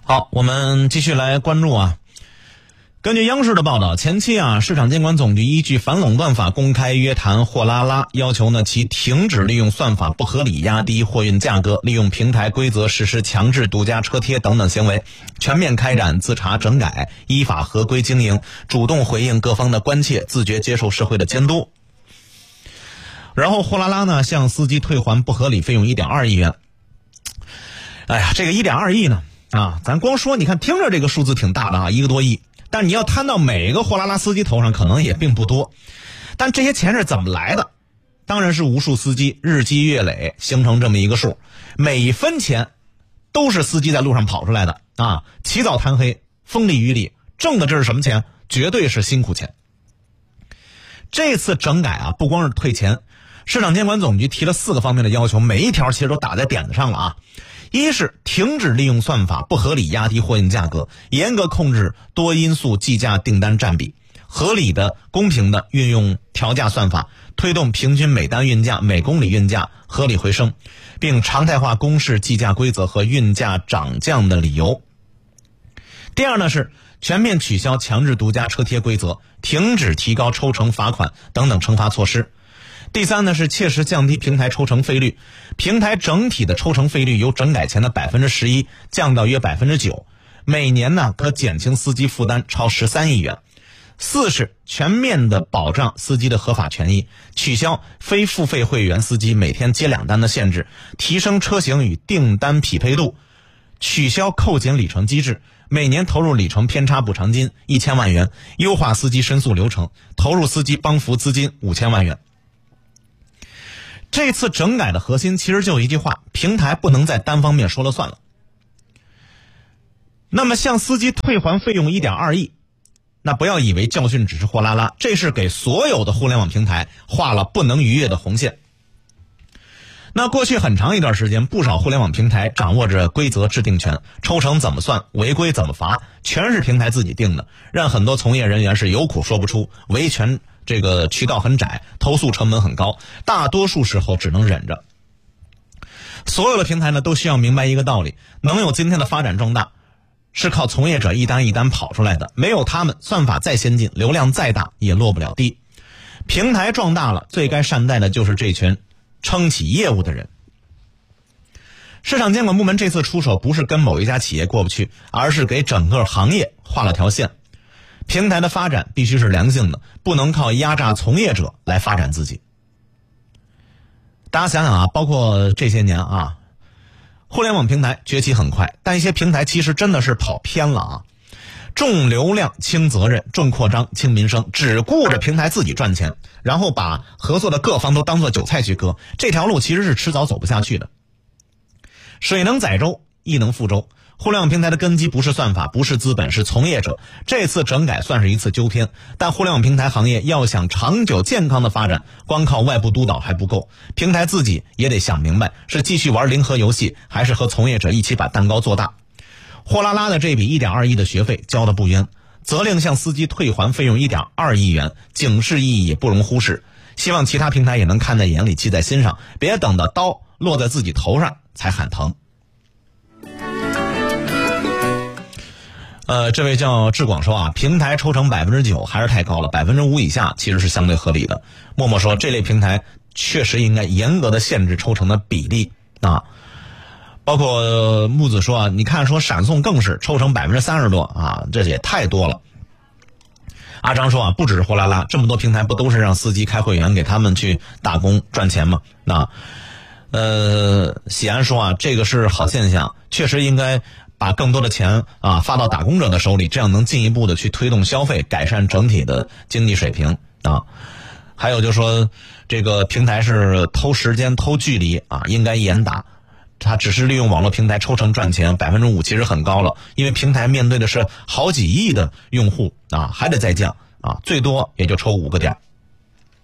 好，我们继续来关注啊。根据央视的报道，前期市场监管总局依据反垄断法公开约谈货拉拉，要求其停止利用算法不合理压低货运价格，利用平台规则实施强制独家车贴等等行为，全面开展自查整改，依法合规经营，主动回应各方的关切，自觉接受社会的监督。然后货拉拉向司机退还不合理费用 1.2 亿元。哎呀，这个 1.2 亿呢咱光说你看听着这个数字挺大的1个多亿，但是你要摊到每个货拉拉司机头上可能也并不多。但这些钱是怎么来的？当然是无数司机日积月累形成这么一个数，每一分钱都是司机在路上跑出来的起早贪黑，风里雨里挣的，这是什么钱？绝对是辛苦钱。这次整改不光是退钱，市场监管总局提了4个方面的要求，每一条其实都打在点子上了一是停止利用算法不合理压低货运价格，严格控制多因素计价订单占比，合理的公平的运用调价算法，推动平均每单运价每公里运价合理回升，并常态化公示计价规则和运价涨降的理由。第二呢是全面取消强制独家车贴规则，停止提高抽成罚款等等惩罚措施。第三呢是切实降低平台抽成费率，平台整体的抽成费率由整改前的 11% 降到约 9%， 每年可减轻司机负担超13亿元。四是全面的保障司机的合法权益，取消非付费会员司机每天接2单的限制，提升车型与订单匹配度，取消扣减里程机制，每年投入里程偏差补偿金1000万元，优化司机申诉流程，投入司机帮扶资金5000万元。这次整改的核心其实就一句话，平台不能再单方面说了算了。那么向司机退还费用 1.2 亿，那不要以为教训只是货拉拉，这是给所有的互联网平台画了不能逾越的红线。那过去很长一段时间，不少互联网平台掌握着规则制定权，抽成怎么算，违规怎么罚，全是平台自己定的，让很多从业人员是有苦说不出，维权这个渠道很窄，投诉成本很高，大多数时候只能忍着。所有的平台都需要明白一个道理，能有今天的发展壮大，是靠从业者一单一单跑出来的，没有他们，算法再先进，流量再大也落不了地。平台壮大了，最该善待的就是这群撑起业务的人。市场监管部门这次出手不是跟某一家企业过不去，而是给整个行业画了条线。平台的发展必须是良性的，不能靠压榨从业者来发展自己。大家想想包括这些年互联网平台崛起很快，但一些平台其实真的是跑偏了重流量轻责任，重扩张轻民生，只顾着平台自己赚钱，然后把合作的各方都当作韭菜去割，这条路其实是迟早走不下去的。水能载舟，亦能覆舟。互联网平台的根基不是算法，不是资本，是从业者。这次整改算是一次纠偏，但互联网平台行业要想长久健康的发展，光靠外部督导还不够，平台自己也得想明白，是继续玩零和游戏，还是和从业者一起把蛋糕做大。货拉拉的这笔 1.2 亿的学费交的不冤，责令向司机退还费用 1.2 亿元，警示意义也不容忽视。希望其他平台也能看在眼里，记在心上，别等到刀落在自己头上才喊疼。这位叫志广说平台抽成 9% 还是太高了， 5% 以下其实是相对合理的。默默说这类平台确实应该严格的限制抽成的比例包括木子说你看说闪送更是抽成 30% 多这也太多了。阿张说不只是货拉拉，这么多平台不都是让司机开会员给他们去打工赚钱吗？喜安说这个是好现象，确实应该把更多的钱发到打工者的手里，这样能进一步的去推动消费，改善整体的经济水平还有就说这个平台是偷时间偷距离应该严打。他只是利用网络平台抽成赚钱 5% 其实很高了，因为平台面对的是好几亿的用户还得再降最多也就抽5个点。